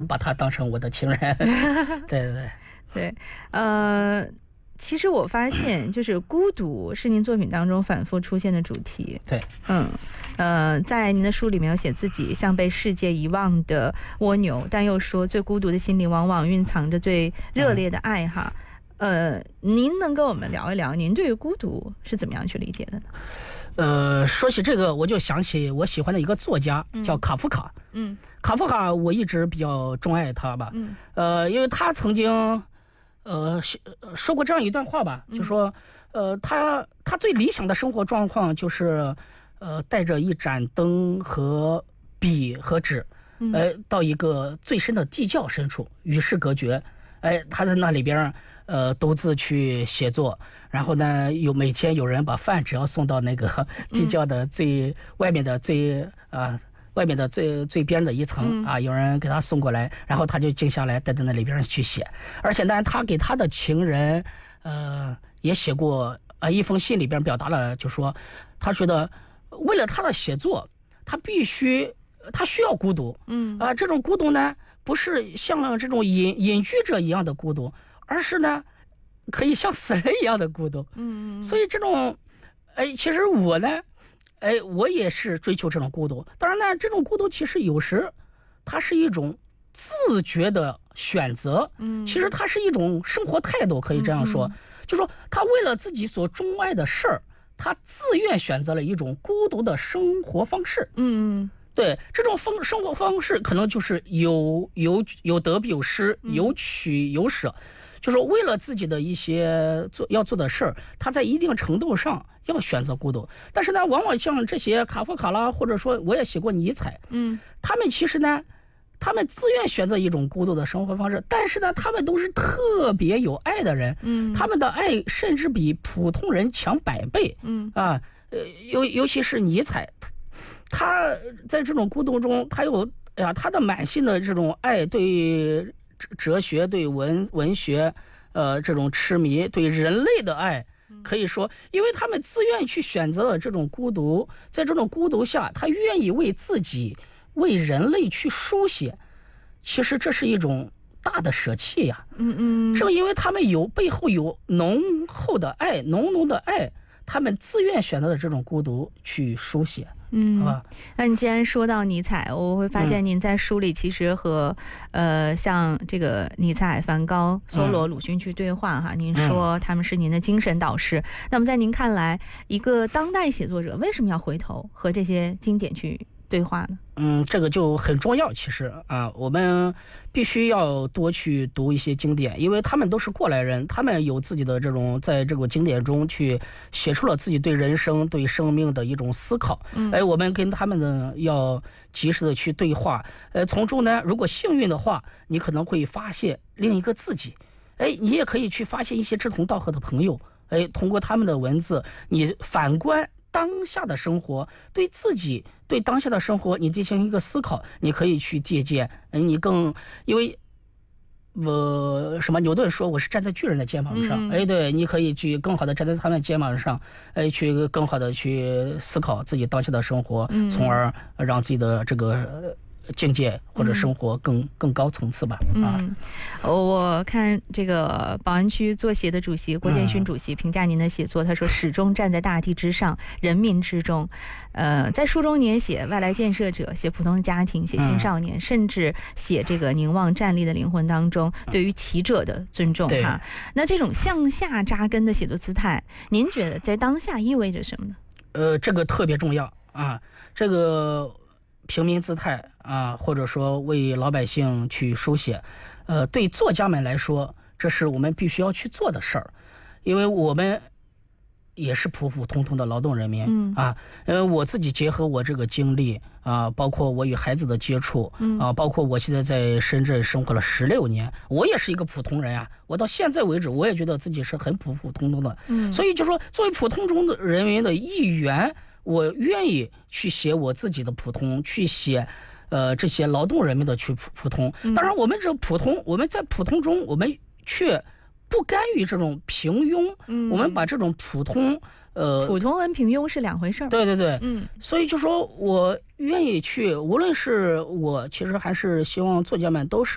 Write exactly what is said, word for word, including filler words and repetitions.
把他当成我的情人。对对对对，呃。其实我发现，就是孤独是您作品当中反复出现的主题。 对， 嗯，呃，在您的书里描写自己像被世界遗忘的蜗牛，但又说最孤独的心里往往蕴藏着最热烈的爱哈。呃，您能跟我们聊一聊，您对于孤独是怎么样去理解的呢？ 呃，说起这个，我就想起我喜欢的一个作家，叫卡夫卡。 嗯， 卡夫卡，我一直比较钟爱他吧。 嗯， 呃，因为他曾经。呃，说过这样一段话吧，就说，呃，他他最理想的生活状况就是，呃，带着一盏灯和笔和纸，呃，到一个最深的地窖深处，与世隔绝。哎，他在那里边，呃，独自去写作，然后呢，有每天有人把饭只要送到那个地窖的最外面的最啊。呃外面的最最边的一层啊，有人给他送过来，然后他就静下来，待在那里边去写。而且呢，他给他的情人，呃，也写过呃一封信，里边表达了，就说他觉得为了他的写作，他必须他需要孤独，嗯啊、呃，这种孤独呢，不是像这种隐隐居者一样的孤独，而是呢，可以像死人一样的孤独，嗯，所以这种，哎，其实我呢。哎，我也是追求这种孤独。当然呢，这种孤独其实有时，它是一种自觉的选择。嗯，其实它是一种生活态度，可以这样说。嗯嗯就说他为了自己所钟爱的事儿，他自愿选择了一种孤独的生活方式。嗯嗯，对，这种方生活方式可能就是有有有得必有失，有取有舍。就是为了自己的一些做要做的事儿，他在一定程度上要选择孤独。但是呢，往往像这些卡夫卡啦，或者说我也写过尼采，嗯，他们其实呢，他们自愿选择一种孤独的生活方式，但是呢，他们都是特别有爱的人，嗯，他们的爱甚至比普通人强百倍，嗯啊，呃，尤尤其是尼采，他在这种孤独中，他有哎呀，他的满心的这种爱对。哲学对文文学，呃，这种痴迷对人类的爱，可以说，因为他们自愿去选择了这种孤独，在这种孤独下，他愿意为自己、为人类去书写。其实这是一种大的舍弃呀。嗯嗯。正因为他们有背后有浓厚的爱、浓浓的爱，他们自愿选择了这种孤独去书写。 嗯，那你既然说到尼采，我会发现您在书里其实和、嗯、呃像这个尼采、梵高、梭罗、鲁迅去对话哈。您说他们是您的精神导师，嗯、那么在您看来，一个当代写作者为什么要回头和这些经典去对话呢？ 嗯，这个就很重要。其实啊，我们必须要多去读一些经典，因为他们都是过来人，他们有自己的这种在这个经典中去写出了自己对人生、对生命的一种思考。嗯，哎，我们跟他们呢要及时的去对话。呃，从中呢，如果幸运的话，你可能会发现另一个自己。哎，你也可以去发现一些志同道合的朋友。哎，通过他们的文字，你反观当下的生活，对自己对当下的生活你进行一个思考，你可以去借鉴，你更因为我、呃、什么牛顿说我是站在巨人的肩膀上，嗯、哎，对，你可以去更好的站在他们肩膀上，哎，去更好的去思考自己当下的生活，嗯、从而让自己的这个境界或者生活更、嗯、更高层次吧。啊， 嗯，我看这个宝安区作协的主席郭建勋主席评价您的写作，他说始终站在大地之上，人民之中。呃，在书中你也写外来建设者，写普通的家庭，写青少年，嗯、甚至写这个凝望站立的灵魂当中对于奇者的尊重哈。那这种向下扎根的写作姿态，您觉得在当下意味着什么呢？ 呃，这个特别重要啊，这个。平民姿态啊，或者说为老百姓去书写，呃，对作家们来说，这是我们必须要去做的事儿，因为我们也是普普通通的劳动人民，嗯啊，呃，我自己结合我这个经历啊，包括我与孩子的接触，嗯啊，包括我现在在深圳生活了十六年，我也是一个普通人啊，我到现在为止，我也觉得自己是很普普通通的，嗯，所以就说作为普通中的人民的一员。我愿意去写我自己的普通，去写，呃，这些劳动人民的去普普通。当然，我们这普通，我们在普通中，我们却不甘于这种平庸。嗯，我们把这种普通，呃， 普通跟平庸是两回事儿。 对对对，嗯，所以就说我愿意去，无论是我，其实还是希望作家们都是。